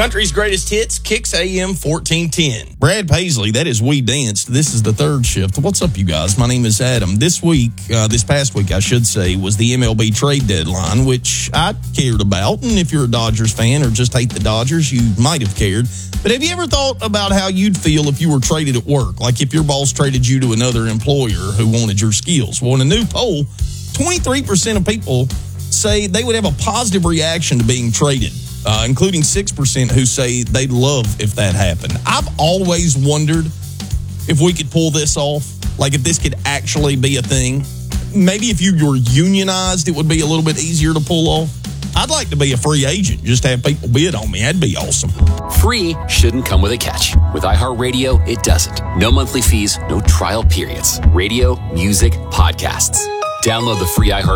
Country's greatest hits, Kicks AM 1410. Brad Paisley, that is We Danced. This is the third shift. What's up, you guys? My name is Adam. This past week, I should say, was the MLB trade deadline, which I cared about. And if you're a Dodgers fan or just hate the Dodgers, you might have cared. But have you ever thought about how you'd feel if you were traded at work? Like if your boss traded you to another employer who wanted your skills. Well, in a new poll, 23% of people say they would have a positive reaction to being traded. Including 6% who say they'd love if that happened. I've always wondered if we could pull this off, like if this could actually be a thing. Maybe if you were unionized, it would be a little bit easier to pull off. I'd like to be a free agent, just have people bid on me. That'd be awesome. Free shouldn't come with a catch. With iHeartRadio, it doesn't. No monthly fees, no trial periods. Radio, music, podcasts. Download the free iHeart